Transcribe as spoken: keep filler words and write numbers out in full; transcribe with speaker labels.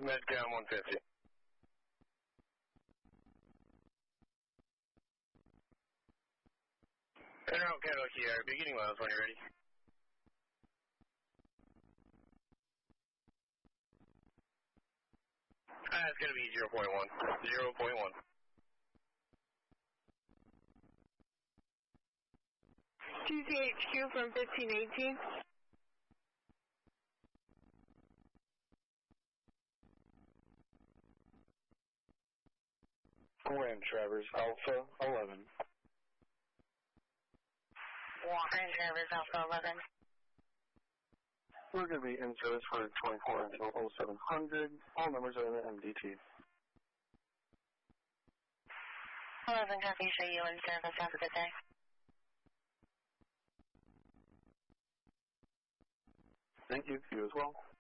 Speaker 1: Medcom one fifty. En route, Kilo Sierra, beginning miles when you're ready. Uh, it's going to be zero point one. zero point one.
Speaker 2: T C H Q from fifteen eighteen.
Speaker 3: Wind Travers Alpha eleven.
Speaker 4: Walker and Travers Alpha eleven.
Speaker 3: We're going to be in service for twenty-four until oh seven hundred. All numbers are in the M D T.
Speaker 4: eleven, copy, show you in service. Have a good day.
Speaker 3: Thank you. You as well.